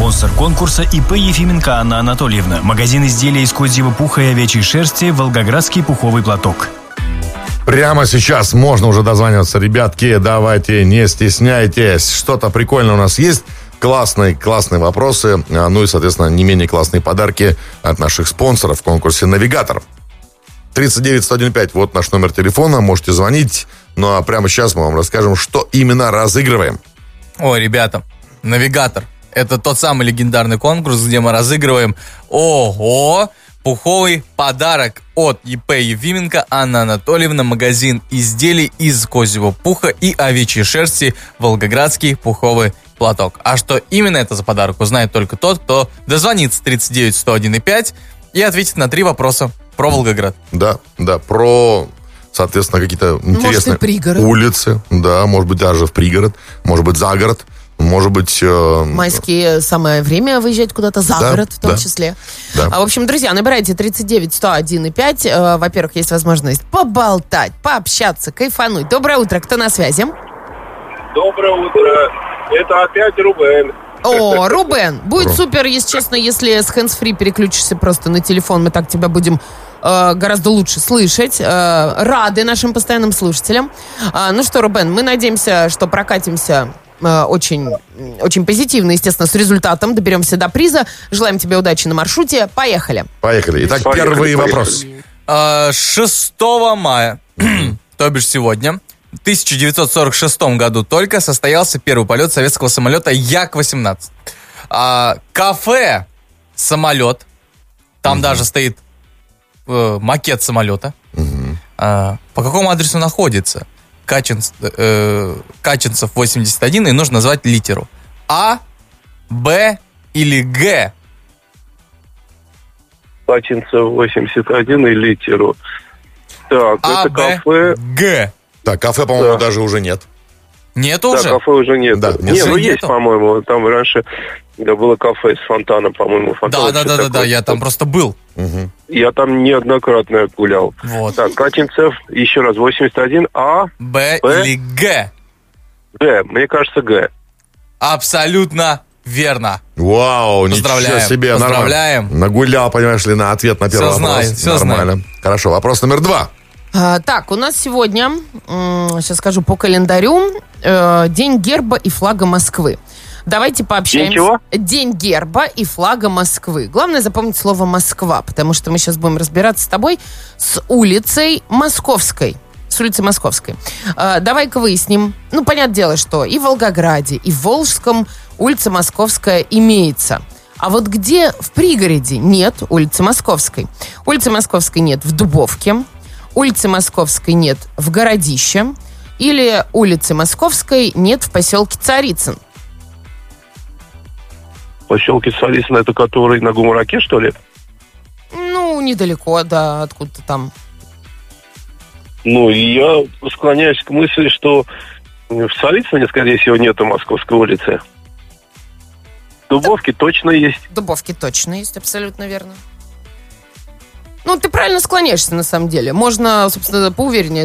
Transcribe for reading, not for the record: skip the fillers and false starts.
Спонсор конкурса ИП Ефименко Анна Анатольевна. Магазин изделий из козьего пуха и овечьей шерсти «Волгоградский пуховый платок». Прямо сейчас можно уже дозваниваться. Ребятки, давайте, не стесняйтесь. Что-то прикольное у нас есть. Классные вопросы. Ну и, соответственно, не менее классные подарки от наших спонсоров в конкурсе «Навигатор». 39-101-5, вот наш номер телефона. Можете звонить. Ну а прямо сейчас мы вам расскажем, что именно разыгрываем. Ой, ребята, «Навигатор» — это тот самый легендарный конкурс, где мы разыгрываем пуховый подарок от ИП Ефименко Анна Анатольевна, магазин изделий из козьего пуха и овечьей шерсти «Волгоградский пуховый платок». А что именно это за подарок, узнает только тот, кто дозвонится 39-101-5 и ответит на 3 вопроса про Волгоград. Да, про, соответственно, какие-то интересные улицы. Да, может быть, даже в пригород, может быть, за город. Может быть... Майские самое время выезжать куда-то за город в том числе. Да. В общем, друзья, набирайте 39-101-5. Во-первых, есть возможность поболтать, пообщаться, кайфануть. Доброе утро, кто на связи? Доброе утро. Это опять Рубен. О, Рубен, будет супер, если честно, если с hands-free переключишься просто на телефон. Мы так тебя будем гораздо лучше слышать. Рады нашим постоянным слушателям. Ну что, Рубен, мы надеемся, что прокатимся очень, очень позитивно, естественно, с результатом. Доберемся до приза. Желаем тебе удачи на маршруте. Поехали. Итак, первый вопрос. 6 мая, то бишь сегодня, в 1946 году только состоялся первый полет советского самолета Як-18. Кафе «Самолет», там даже стоит макет самолета. По какому адресу находится? Качинцев 81, и нужно назвать литеру. А, Б или Г? Качинцев 81 и литеру. Так, это кафе... Г. Так, кафе, по-моему, даже уже нет. Нет уже? Да, кафе уже нет. Да, есть, по-моему. Там раньше было кафе с фонтаном, по-моему. Да, я там просто был. Угу. Я там неоднократно гулял. Вот. Так, Качинцев, еще раз, 81, А, Б или Г? Г, мне кажется, Г. Абсолютно верно. Вау, ничего себе. Поздравляем. Нагулял, понимаешь ли, на ответ на первый вопрос. Все Нормально. знаю. Хорошо, вопрос номер 2. Так, у нас сегодня, сейчас скажу по календарю, День герба и флага Москвы. Давайте пообщаемся. День чего? День герба и флага Москвы. Главное запомнить слово «Москва», потому что мы сейчас будем разбираться с тобой с улицей Московской. Давай-ка выясним. Ну, понятное дело, что и в Волгограде, и в Волжском улица Московская имеется. А вот где в пригороде нет улицы Московской? Улицы Московской нет в Дубовке, улицы Московской нет в Городище, или улицы Московской нет в поселке Царицын. Поселке Царицын, это который на Гумараке, что ли? Ну, недалеко, да, откуда-то там. Ну, я склоняюсь к мысли, что в Царицыне, скорее всего, нету Московской улицы. В Дубовке точно есть. В Дубовке точно есть, абсолютно верно. Ну, ты правильно склоняешься, на самом деле. Можно, собственно, поувереннее